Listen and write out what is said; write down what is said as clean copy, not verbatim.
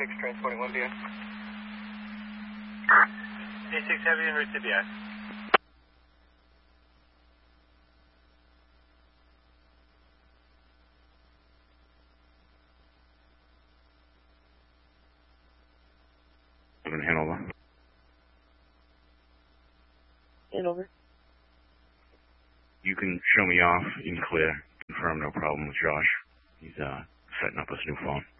A6 transporting 1BI. A6 Heavy en route to BI. Hanover. Hanover. You can show me off in clear. Confirm no problem with Josh. He's setting up his new phone.